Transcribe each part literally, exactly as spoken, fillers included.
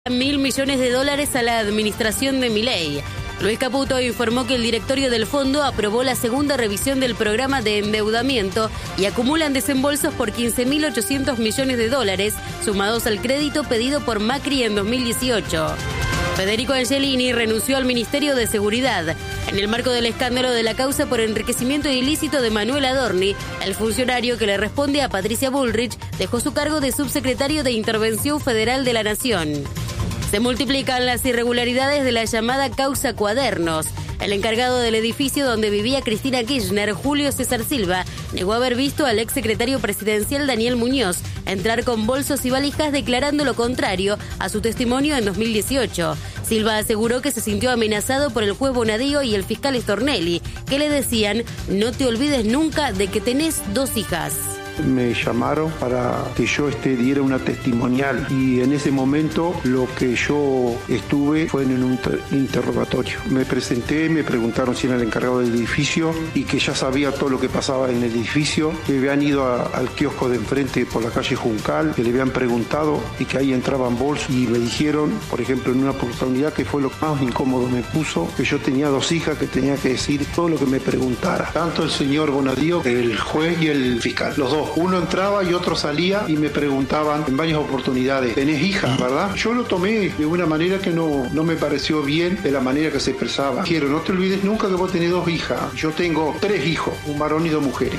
Mil millones de dólares a la administración de Milei. Luis Caputo informó que el directorio del fondo aprobó la segunda revisión del programa de endeudamiento y acumulan desembolsos por quince mil ochocientos millones de dólares, sumados al crédito pedido por Macri en dos mil dieciocho. Federico Angelini renunció al Ministerio de Seguridad. En el marco del escándalo de la causa por enriquecimiento ilícito de Manuel Adorni, el funcionario que le responde a Patricia Bullrich dejó su cargo de subsecretario de Intervención Federal de la Nación. Se multiplican las irregularidades de la llamada causa Cuadernos. El encargado del edificio donde vivía Cristina Kirchner, Julio César Silva, negó haber visto al exsecretario presidencial Daniel Muñoz entrar con bolsos y valijas declarando lo contrario a su testimonio en dos mil dieciocho. Silva aseguró que se sintió amenazado por el juez Bonadío y el fiscal Stornelli, que le decían: no te olvides nunca de que tenés dos hijas. Me llamaron para que yo este, diera una testimonial y en ese momento lo que yo estuve fue en un inter- interrogatorio. Me presenté, me preguntaron si era el encargado del edificio y que ya sabía todo lo que pasaba en el edificio, que habían ido a, al kiosco de enfrente por la calle Juncal, que le habían preguntado y que ahí entraban bolsos y me dijeron, por ejemplo, en una oportunidad que fue lo que más incómodo me puso, que yo tenía dos hijas, que tenía que decir todo lo que me preguntara. Tanto el señor Bonadío, el juez y el fiscal, los dos. Uno entraba y otro salía y me preguntaban en varias oportunidades: ¿tenés hijas, verdad? Yo lo tomé de una manera que no, no me pareció bien de la manera que se expresaba. Quiero, no te olvides nunca que vos tenés dos hijas. Yo tengo tres hijos, un varón y dos mujeres.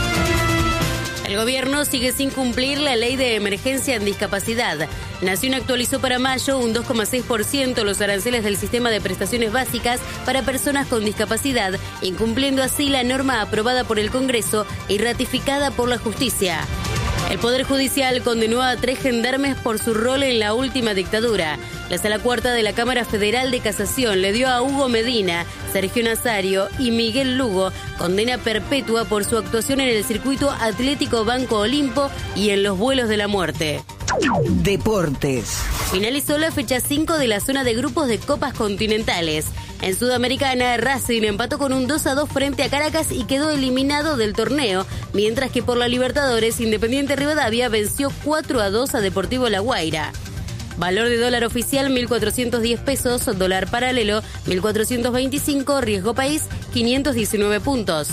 El gobierno sigue sin cumplir la ley de emergencia en discapacidad. Nación actualizó para mayo un dos coma seis por ciento los aranceles del sistema de prestaciones básicas para personas con discapacidad, incumpliendo así la norma aprobada por el Congreso y ratificada por la justicia. El Poder Judicial condenó a tres gendarmes por su rol en la última dictadura. La Sala Cuarta de la Cámara Federal de Casación le dio a Hugo Medina, Sergio Nazario y Miguel Lugo condena perpetua por su actuación en el circuito atlético Banco Olimpo y en los vuelos de la muerte. Deportes. Finalizó la fecha cinco de la zona de grupos de Copas Continentales. En Sudamericana, Racing empató con un dos a dos frente a Caracas y quedó eliminado del torneo, mientras que por la Libertadores, Independiente Rivadavia venció cuatro a dos a Deportivo La Guaira. Valor de dólar oficial mil cuatrocientos diez pesos, dólar paralelo mil cuatrocientos veinticinco, riesgo país quinientos diecinueve puntos.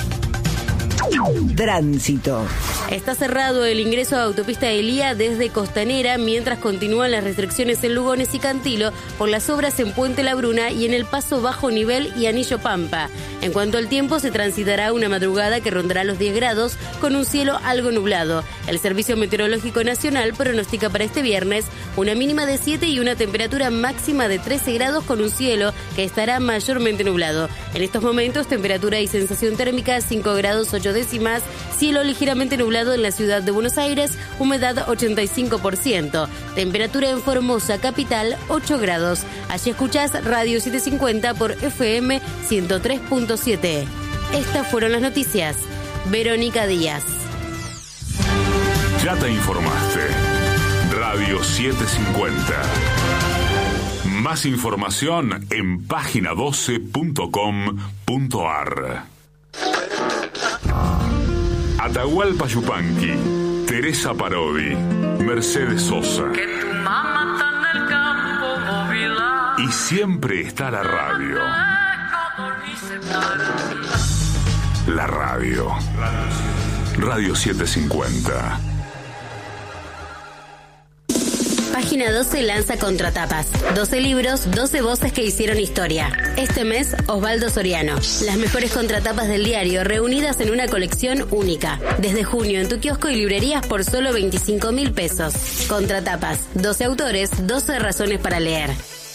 Tránsito. Está cerrado el ingreso a Autopista Elía desde Costanera, mientras continúan las restricciones en Lugones y Cantilo por las obras en Puente La Bruna y en el Paso Bajo Nivel y Anillo Pampa. En cuanto al tiempo, se transitará una madrugada que rondará los diez grados con un cielo algo nublado. El Servicio Meteorológico Nacional pronostica para este viernes una mínima de siete y una temperatura máxima de trece grados con un cielo que estará mayormente nublado. En estos momentos, temperatura y sensación térmica cinco grados ocho décimas, cielo ligeramente nublado en la ciudad de Buenos Aires, humedad ochenta y cinco por ciento, temperatura en Formosa, capital, ocho grados. Allí escuchás Radio setecientos cincuenta por F M ciento tres punto siete. Estas fueron las noticias. Verónica Díaz. Ya te informaste. Radio setecientos cincuenta. Más información en página doce punto com punto ar. Atahualpa Yupanqui, Teresa Parodi, Mercedes Sosa. Que tu mamá está en el campo móvil. Y siempre está la radio. La radio. Radio setecientos cincuenta. Página doce lanza Contratapas. doce libros, doce voces que hicieron historia. Este mes, Osvaldo Soriano. Las mejores contratapas del diario reunidas en una colección única. Desde junio en tu kiosco y librerías por solo veinticinco mil pesos. Contratapas. doce autores, doce razones para leer.